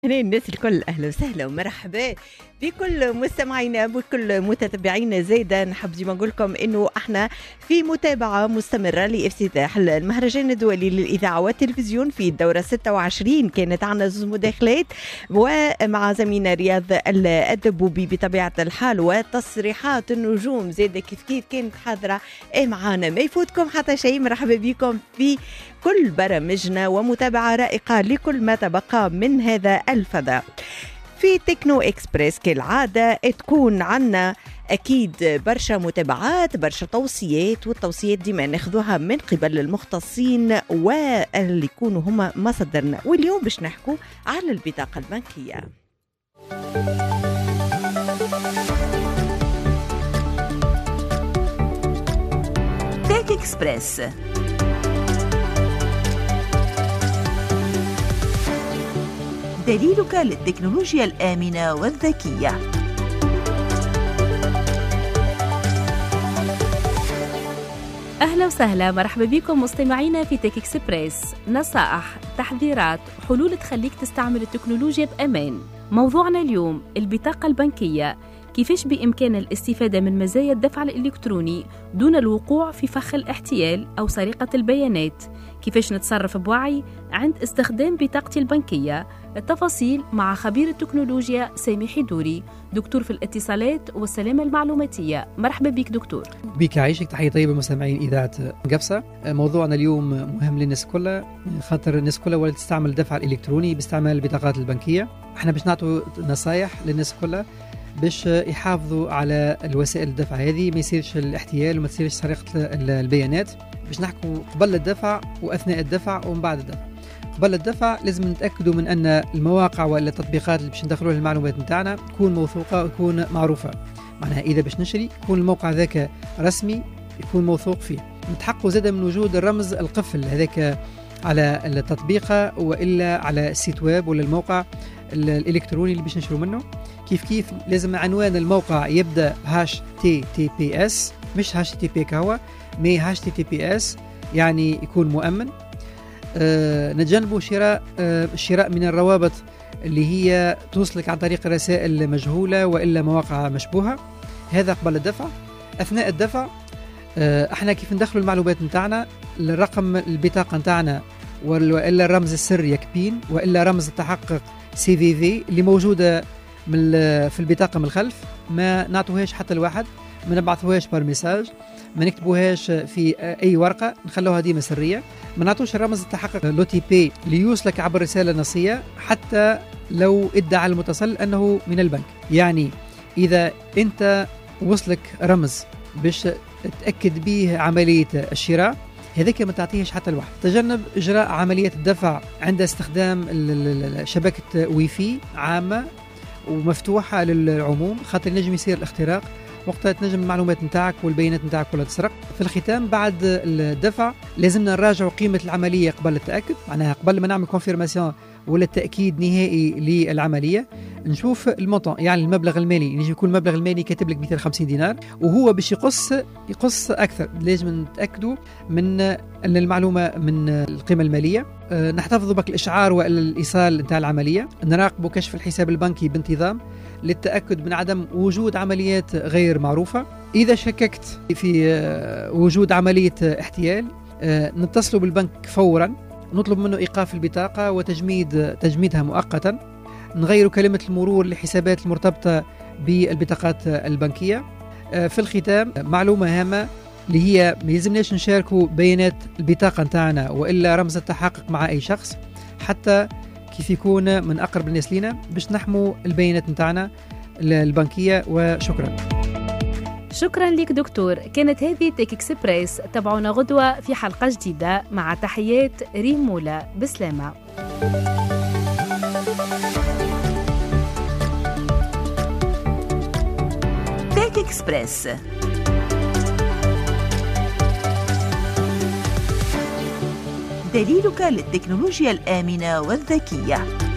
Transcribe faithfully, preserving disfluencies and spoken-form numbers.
هنا الناس الكل أهلا وسهلا ومرحبا بكل مستمعينا بكل متتبعينا. زايدة نحب ديما نقول لكم إنه إحنا في متابعة مستمرة لافتتاح المهرجان الدولي للإذاعة والتلفزيون في الدورة ستة وعشرين. كانت عنا زوج مداخلات ومع زميلنا رياض الدبوبي بطبيعة الحال، وتصريحات النجوم زايدة كيف كيف كانت حاضرة معانا. ما يفوتكم حتى شيء. مرحبا بكم في كل برامجنا ومتابعة رائقة لكل ما تبقى من هذا الفضاء. في تكنو إكسبريس كالعادة تكون عنا أكيد برشا متابعات، برشا توصيات، والتوصيات ديما ناخذوها من قبل المختصين واللي يكونوا هما مصدرنا. واليوم باش نحكو على البطاقة البنكية. تك إكسبريس دليلك للتكنولوجيا الآمنة والذكية. أهلا وسهلا، مرحبا بكم مستمعينا في تك إكسبريس. نصائح، تحذيرات، حلول تخليك تستعمل التكنولوجيا بأمان. موضوعنا اليوم البطاقة البنكية، كيفاش بإمكان الاستفادة من مزايا الدفع الإلكتروني دون الوقوع في فخ الاحتيال أو سرقة البيانات. كيفاش نتصرف بوعي عند استخدام بطاقتي البنكية. التفاصيل مع خبير التكنولوجيا سامي حدوري، دكتور في الاتصالات والسلامة المعلوماتية. مرحبا بك دكتور. بك عايشك، تحية طيبة مستمعين إذاعة قفصة. موضوعنا اليوم مهم للناس كلها، خاطر الناس كلها ولا تستعمل الدفع الإلكتروني باستعمال البطاقات البنكية. احنا باش نعطوا نصايح للناس كلها باش يحافظوا على الوسائل الدفع هذه، ما يصيرش الاحتيال وما تصيرش سرقة البيانات. باش نحكوا قبل الدفع وأثناء الدفع ومن بعد الدفع. قبل الدفع لازم نتأكدوا من أن المواقع ولا التطبيقات اللي باش ندخلوا المعلومات نتاعنا تكون موثوقة وتكون معروفة. معناها إذا باش نشري يكون الموقع ذاك رسمي، يكون موثوق فيه. نتحققوا زادا من وجود الرمز القفل هذاك على التطبيق وإلا على السيت ويب ولا الموقع الإلكتروني اللي باش نشروا منه. كيف كيف لازم عنوان الموقع يبدأ هاش تي تي بي اس، مش هاش تي بي كهوة، مي هاش تي تي بي اس، يعني يكون مؤمن. أه نتجنبوا شراء أه الشراء من الروابط اللي هي توصلك عن طريق رسائل مجهولة وإلا مواقع مشبوهة. هذا قبل الدفع. أثناء الدفع أه احنا كيف ندخلوا المعلومات نتاعنا، الرقم البطاقة نتاعنا وإلا الرمز السري يكبين وإلا رمز التحقق سي في في اللي موجودة من في البطاقة من الخلف، ما نعطوهاش حتى الواحد، ما نبعثوهاش بار ميساج، ما نكتبوهاش في أي ورقة، نخلوها ديما سرية. ما نعطوش الرمز التحقق لو تي بي ليوصلك عبر رسالة نصية حتى لو ادعى المتصل أنه من البنك. يعني إذا أنت وصلك رمز باش تأكد به عملية الشراء، هذاك ما تعطيهش حتى الواحد. تجنب إجراء عملية الدفع عند استخدام شبكة وي في عامة ومفتوحة للعموم، خاطر نجم يصير الاختراق، وقتها تنجم المعلومات نتاعك والبيانات نتاعك كلها تسرق. في الختام بعد الدفع لازمنا نراجع قيمة العملية قبل التأكد، معناها قبل ما نعمل كونفيرماسيون ولا تأكيد نهائي للعملية نشوف المونطون، يعني المبلغ المالي. يجي يكون المبلغ المالي كاتب لك مئتين وخمسين دينار وهو باش يقص يقص أكثر، لازم نتأكدوا من أن المعلومة من القيمة المالية. أه نحتفظوا بك الإشعار والإيصال نتاع العملية. نراقبوا كشف الحساب البنكي بانتظام للتأكد من عدم وجود عمليات غير معروفة. إذا شككت في أه وجود عملية احتيال أه نتصلوا بالبنك فورا، نطلب منه إيقاف البطاقة وتجميد تجميدها مؤقتا. نغيروا كلمة المرور لحسابات المرتبطة بالبطاقات البنكية. في الختام معلومة هامة اللي هي ما يلزمناش نشاركوا بيانات البطاقة نتاعنا وإلا رمز التحقق مع أي شخص، حتى كيف يكون من أقرب الناس لنا، باش نحموا البيانات نتاعنا البنكية. وشكرا. شكرا لك دكتور. كانت هذه تك إكسبريس. تابعونا غدوة في حلقة جديدة. مع تحيات ريم مولا. بسلامة. تك إكسبريس دليلك للتكنولوجيا الآمنة والذكية.